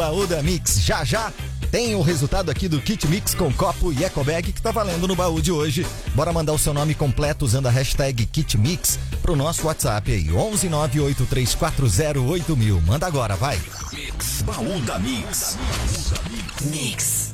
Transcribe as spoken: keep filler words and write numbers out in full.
Baú da Mix. Já já tem o resultado aqui do Kit Mix com copo e ecobag que tá valendo no baú de hoje. Bora mandar o seu nome completo usando a hashtag Kit Mix pro nosso WhatsApp aí, onze nove oito três quatro zero oito mil. Manda agora, vai. Mix, baú da Mix. Mix.